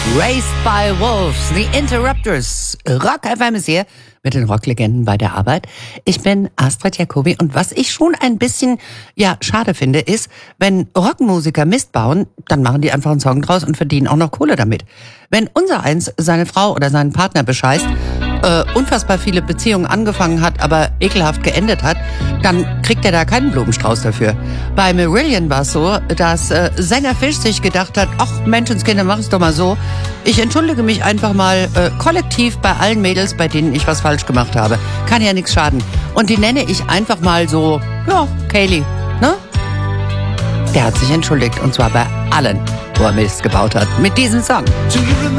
Raised by Wolves, The Interrupters. Rock FM ist hier mit den Rocklegenden bei der Arbeit. Ich bin Astrid Jacobi und was ich schon ein bisschen, schade finde, ist, wenn Rockmusiker Mist bauen, dann machen die einfach einen Song draus und verdienen auch noch Kohle damit. Wenn unsereins seine Frau oder seinen Partner bescheißt, unfassbar viele Beziehungen angefangen hat, aber ekelhaft geendet hat, dann kriegt er da keinen Blumenstrauß dafür. Bei Marillion war es so, dass Sänger Fish sich gedacht hat, ach Menschenskinder, mach es doch mal so. Ich entschuldige mich einfach mal kollektiv bei allen Mädels, bei denen ich was falsch gemacht habe. Kann ja nichts schaden. Und die nenne ich einfach mal so, Kaylee, ne? Der hat sich entschuldigt und zwar bei allen, wo er Mist gebaut hat, mit diesem Song.